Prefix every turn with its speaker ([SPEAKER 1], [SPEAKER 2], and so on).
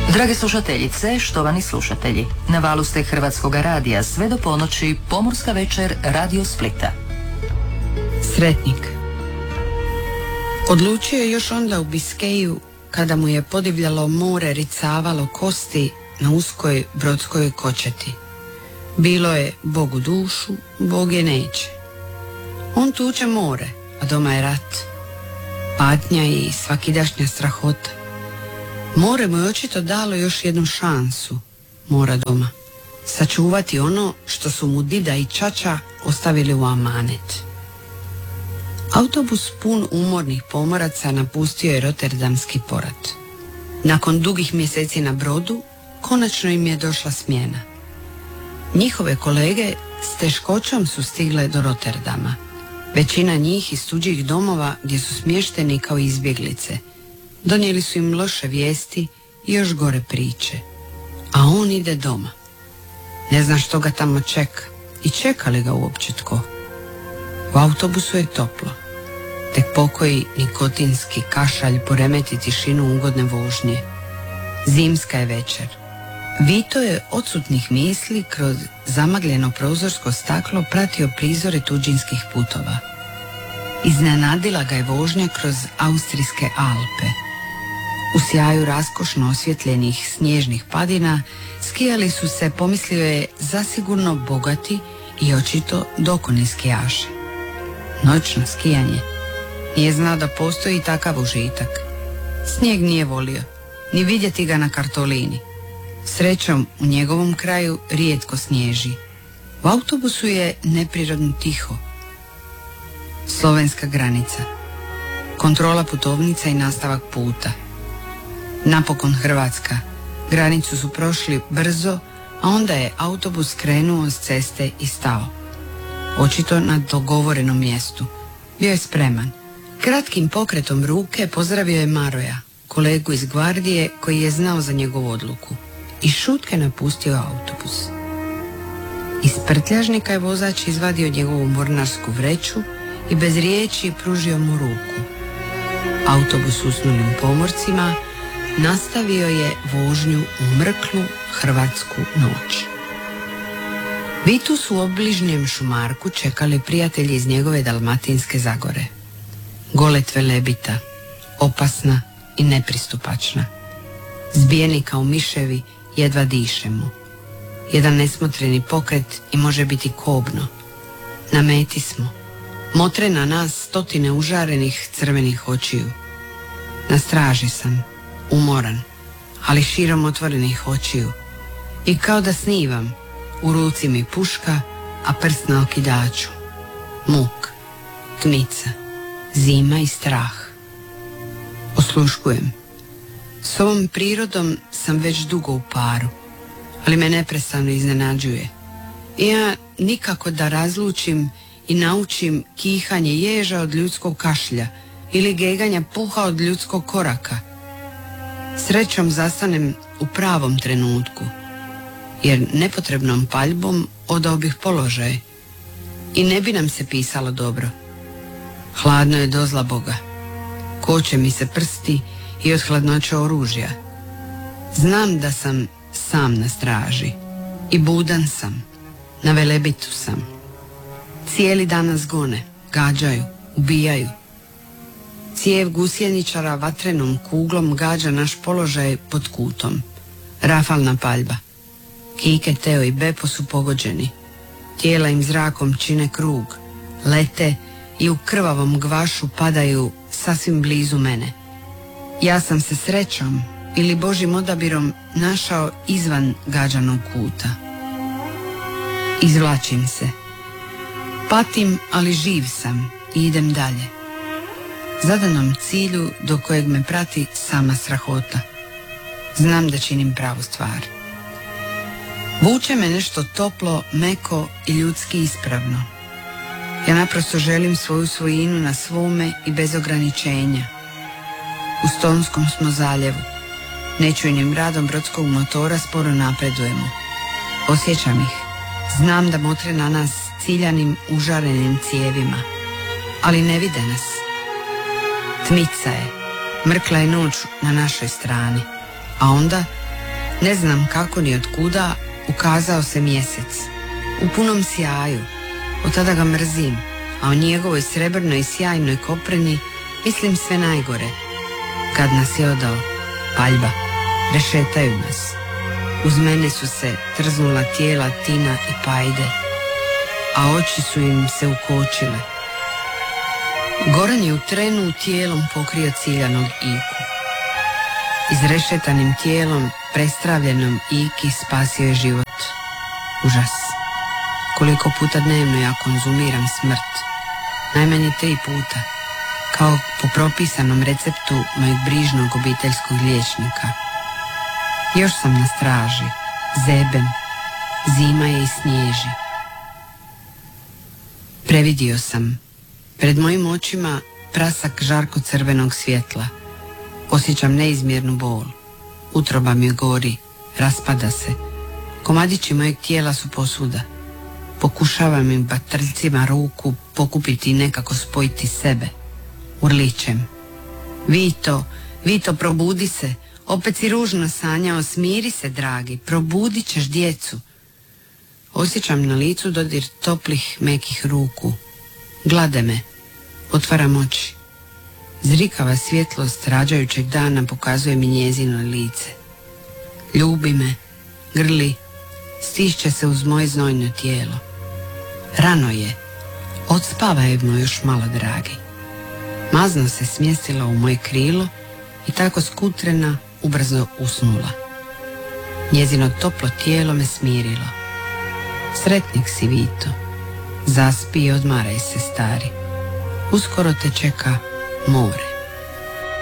[SPEAKER 1] Drage slušateljice, štovani slušatelji, na valu ste Hrvatskog radija sve do ponoći, Pomorska večer Radio Splita.
[SPEAKER 2] Sretnik. Odlučio je još onda u Biskeju, kada mu je podivljalo more ricavalo kosti na uskoj brodskoj kočeti. Bilo je Bogu dušu, Bog je neće. On tuče more, a doma je rat. Patnja i svakidašnja strahota. More mu je očito dalo još jednu šansu, mora doma, sačuvati ono što su mu dida i čača ostavili u amanet. Autobus pun umornih pomoraca napustio je Rotterdamski port. Nakon dugih mjeseci na brodu, konačno im je došla smjena. Njihove kolege s teškoćom su stigle do Rotterdama. Većina njih iz tuđih domova gdje su smješteni kao izbjeglice. Donijeli su im loše vijesti i još gore priče. A on ide doma. Ne zna što ga tamo čeka. I čeka li ga uopće tko? U autobusu je toplo. Tek pokoji nikotinski kašalj poremeti tišinu ugodne vožnje. Zimska je večer. Vito je odsutnih misli kroz zamagljeno prozorsko staklo pratio prizore tuđinskih putova. Iznenadila ga je vožnja kroz austrijske Alpe. U sjaju raskošno osvjetljenih snježnih padina skijali su se, pomislio je, zasigurno bogati i očito dokoni skijaši. Noćno skijanje. Nije znao da postoji takav užitak. Snijeg nije volio, ni vidjeti ga na kartolini. Srećom, u njegovom kraju rijetko snježi. U autobusu je neprirodno tiho. Slovenska granica. Kontrola putovnica i nastavak puta. Napokon Hrvatska. Granicu su prošli brzo, a onda je autobus krenuo s ceste i stao. Očito na dogovorenom mjestu. Bio je spreman. Kratkim pokretom ruke pozdravio je Maroja, kolegu iz gvardije koji je znao za njegovu odluku. I šutke napustio autobus. Iz prtljažnika je vozač izvadio njegovu mornarsku vreću i bez riječi pružio mu ruku. Autobus usnulim pomorcima nastavio je vožnju u mrklu hrvatsku noć. Vitu su u obližnjem šumarku čekali prijatelji iz njegove Dalmatinske Zagore. Golet Velebita, opasna i nepristupačna. Zbijeni kao miševi, jedva dišemo. Jedan nesmotreni pokret i može biti kobno. Na meti smo. Motre na nas stotine užarenih crvenih očiju. Na straži sam, umoran, ali širom otvorenih očiju. I kao da snivam, u ruci mi puška, a prst na okidaču. Muk, tmica, zima i strah. Osluškujem. S ovom prirodom sam već dugo u paru, ali me neprestano iznenađuje. I ja nikako da razlučim i naučim kihanje ježa od ljudskog kašlja ili geganja puha od ljudskog koraka. Srećom zastanem u pravom trenutku, jer nepotrebnom paljbom odao bih položaj i ne bi nam se pisalo dobro. Hladno je dozla Boga. Koče mi se prsti i od hladnoće oružja. Znam da sam sam na straži i budan sam, na Velebitu sam. Cijeli dan nas gone, gađaju, ubijaju. Cijev gusjeničara vatrenom kuglom gađa naš položaj pod kutom. Rafalna paljba. Kike, Teo i Bepo su pogođeni. Tijela im zrakom čine krug, lete i u krvavom gvašu padaju sasvim blizu mene. Ja sam se srećom ili Božjim odabirom našao izvan gađanog kuta. Izvlačim se. Patim, ali živ sam i idem dalje. Zadanom cilju do kojeg me prati sama strahota. Znam da činim pravu stvar. Vuče me nešto toplo, meko i ljudski ispravno. Ja naprosto želim svoju svojinu na svome i bez ograničenja. U Stonskom smo zaljevu. Nečujnim radom brodskog motora sporo napredujemo. Osjećam ih. Znam da motre na nas ciljanim užarenim cijevima. Ali ne vide nas. Tmica je. Mrkla je noć na našoj strani. A onda Ne znam kako ni od kuda ukazao se mjesec. U punom sjaju. Od tada ga mrzim, a o njegovoj srebrnoj sjajnoj kopreni mislim sve najgore. Kad nas je odao, paljba, rešetaju nas. Uz mene su se trznula tijela Tina i Pajde, a oči su im se ukočile. Goran je u trenu tijelom pokrio ciljanog Iku. Izrešetanim tijelom, prestravljenom Iki spasio je život. Užas. Koliko puta dnevno ja konzumiram smrt? Najmanje 3 puta. Kao po propisanom receptu mojeg brižnog obiteljskog liječnika. Još sam na straži. Zebem. Zima je i snježi. Previdio sam. Pred mojim očima prasak žarko crvenog svjetla. Osjećam neizmjernu bol. Utroba mi gori, raspada se. Komadići mojeg tijela su posvuda. Pokušavam im batrljcima ruku pokupiti i nekako spojiti sebe. Urličem. Vito, probudi se. Opet si ružno sanjao, smiri se, dragi. Probudit ćeš djecu. Osjećam na licu dodir toplih, mekih ruku. Glade me. Otvaram oči. Zrikava svjetlost rađajućeg dana pokazuje mi njezino lice. Ljubi me, grli, stišće se uz moje znojno tijelo. Rano je, odspavajmo još malo, dragi. Mazno se smjestila u moje krilo i tako skutrena ubrzo usnula. Njezino toplo tijelo me smirilo. Sretnik si, Vito. Zaspi i odmaraj se, stari. Uskoro te čeka more.